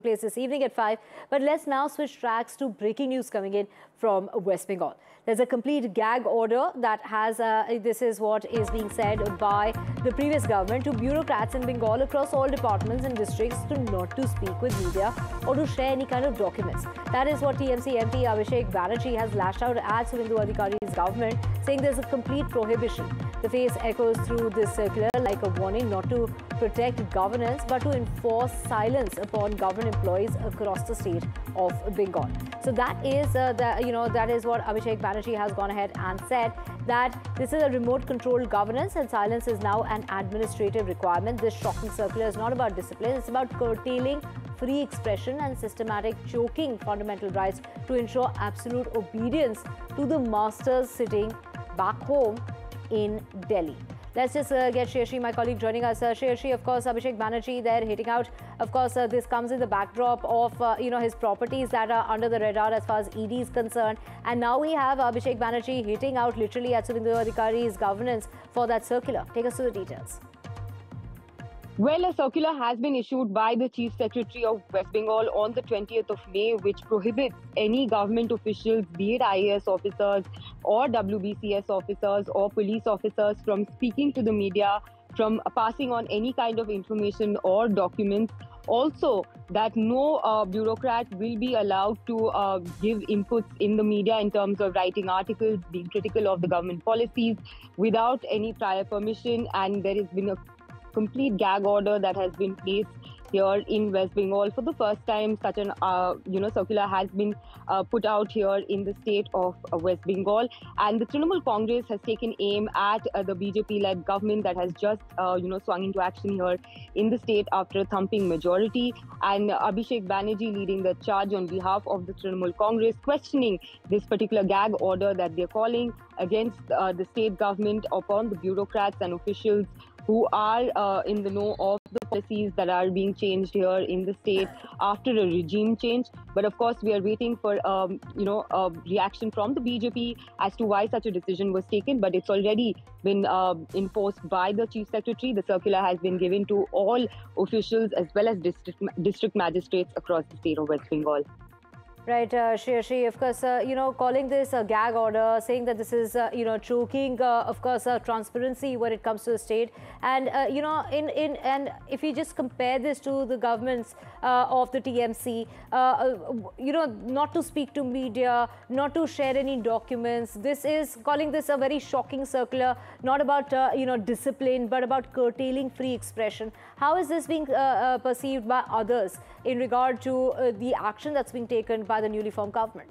place this evening at 5. But let's now switch tracks to breaking news coming in from West Bengal. There's a complete gag order that has, this is what is being said by the previous government to bureaucrats in Bengal across all departments and districts to not to speak with media or to share any kind of documents. That is what TMC MP Abhishek Banerjee has lashed out at Suvendu Adhikari's government, saying there's a complete prohibition. The face echoes through this circular like a warning not to protect governance but to enforce silence upon government employees across the state of Bengal. So that is that is what Abhishek Banerjee has gone ahead and said, that this is a remote controlled governance and silence is now an administrative requirement. This shocking circular is not about discipline, it's about curtailing free expression and systematic choking fundamental rights to ensure absolute obedience to the masters sitting back home in Delhi. Let's just get Shreyashi, my colleague, joining us. Shreyashi, of course, Abhishek Banerjee there hitting out. Of course, this comes in the backdrop of his properties that are under the radar as far as ED is concerned. And now we have Abhishek Banerjee hitting out literally at Suvendu Adhikari's governance for that circular. Take us through the details. Well, a circular has been issued by the Chief Secretary of West Bengal on the 20th of May, which prohibits any government officials, be it IAS officers or WBCS officers or police officers, from speaking to the media, from passing on any kind of information or documents. Also, that no bureaucrat will be allowed to give inputs in the media in terms of writing articles, being critical of the government policies without any prior permission. And there has been a complete gag order that has been placed here in West Bengal. For the first time, such an circular has been put out here in the state of West Bengal, and the Trinamool Congress has taken aim at the BJP-led government that has just swung into action here in the state after a thumping majority. And Abhishek Banerjee leading the charge on behalf of the Trinamool Congress, questioning this particular gag order that they're calling against the state government upon the bureaucrats and officials who are in the know of the policies that are being changed here in the state after a regime change. But of course, we are waiting for a reaction from the BJP as to why such a decision was taken. But it's already been enforced by the Chief Secretary. The circular has been given to all officials as well as district magistrates across the state of West Bengal. Right, Shreyashi, of course, calling this a gag order, saying that this is, choking, of course, transparency when it comes to the state. And, and if you just compare this to the governments of the TMC, not to speak to media, not to share any documents. This is calling this a very shocking circular, not about, discipline, but about curtailing free expression. How is this being perceived by others in regard to the action that's being taken by the newly formed government?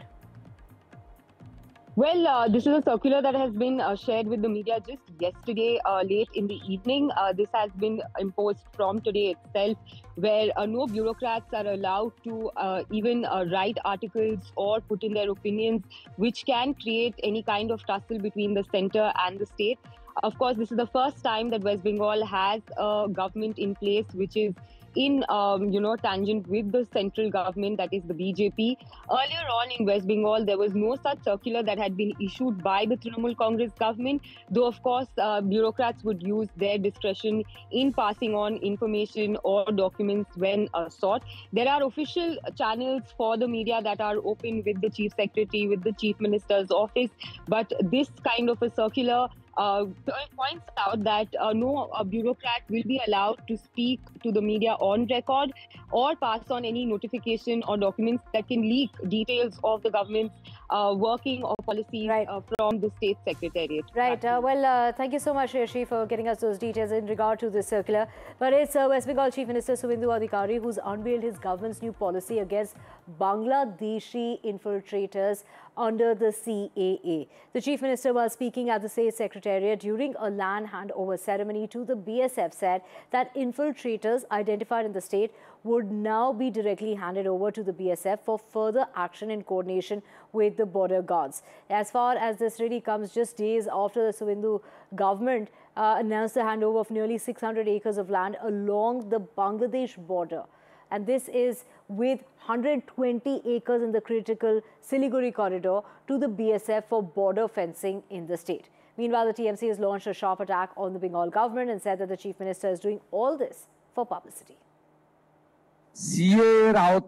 Well, this is a circular that has been shared with the media just yesterday, late in the evening. This has been imposed from today itself, where no bureaucrats are allowed to even write articles or put in their opinions, which can create any kind of tussle between the centre and the state. Of course, this is the first time that West Bengal has a government in place which is in tangent with the central government, that is the BJP. Earlier on in West Bengal, there was no such circular that had been issued by the Trinamool Congress government, though of course bureaucrats would use their discretion in passing on information or documents when sought. There are official channels for the media that are open with the Chief Secretary, with the Chief Minister's office, but this kind of a circular points out that no bureaucrat will be allowed to speak to the media on record or pass on any notification or documents that can leak details of the government's working or policies from the state secretariat. Right. Thank you so much, Shreyashi, for getting us those details in regard to this circular. But it's West Bengal Chief Minister Suvendu Adhikari who's unveiled his government's new policy against Bangladeshi infiltrators under the CAA. The Chief Minister, while speaking at the State Secretariat during a land handover ceremony to the BSF, said that infiltrators identified in the state would now be directly handed over to the BSF for further action in coordination with the border guards. As far as this really comes just days after the Suvendu government announced the handover of nearly 600 acres of land along the Bangladesh border. And this is with 120 acres in the critical Siliguri corridor to the BSF for border fencing in the state. Meanwhile, the TMC has launched a sharp attack on the Bengal government and said that the Chief Minister is doing all this for publicity. CA